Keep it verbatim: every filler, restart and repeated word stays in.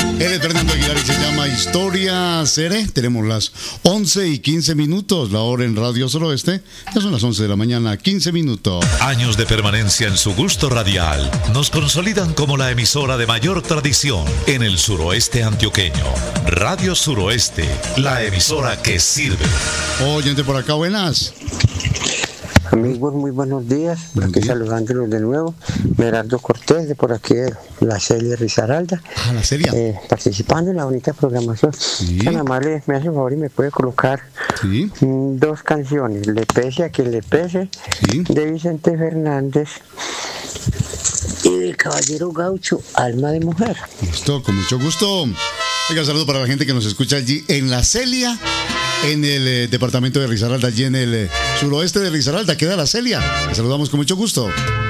Él es Fernando Aguilar y se llama Historia Seré. Tenemos las once y quince minutos, la hora en Radio Suroeste. Ya son las once de la mañana, quince minutos. Años de permanencia en su gusto radial nos consolidan como la emisora de mayor tradición en el suroeste antioqueño. Radio Suroeste, la emisora que sirve. Oyente por acá, buenas. Amigos, muy buenos días. Por Buen aquí día. saludándolos de nuevo. Merardo Cortés, de por aquí, de la Celia Risaralda. Ah, la Celia. Eh, participando en la bonita programación. Sí. Tan amable, me hace un favor y me puede colocar Sí, mm, dos canciones. Le pese a quien le pese, sí. de Vicente Fernández. Y del Caballero Gaucho, Alma de Mujer. Listo, con mucho gusto. Oiga, saludo para la gente que nos escucha allí en La Celia, en el eh, departamento de Risaralda, allí en el eh, suroeste de Risaralda, queda La Celia. Les saludamos con mucho gusto.